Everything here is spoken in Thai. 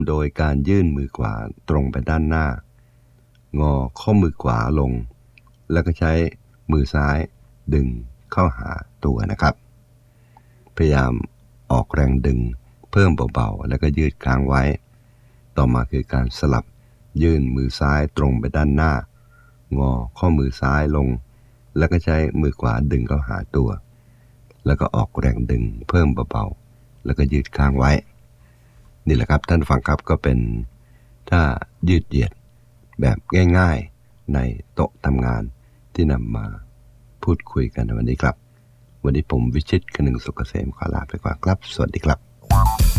โดยการยื่นมือขวาตรงไปด้านหน้างอข้อมือขวาลงแล้วก็ใช้มือซ้ายดึงเข้าหาตัวนะครับพยายามออกแรงดึงเพิ่มเบาๆแล้วก็ยืดค้างไว้ต่อมาคือการสลับยื่นมือซ้ายตรงไปด้านหน้างอข้อมือซ้ายลงแล้วก็ใช้มือขวาดึงเข้าหาตัวแล้วก็ออกแรงดึงเพิ่มเบาๆแล้วก็ยืดค้างไว้นี่แหละครับท่านผู้ฟังครับก็เป็นท่ายืดเหยียดแบบง่ายๆในโต๊ะทำงานที่นำมาพูดคุยกันในวันนี้ครับวันนี้ผมวิชิต คนึงสุขเกษมขอลาไปก่อนครับสวัสดีครับ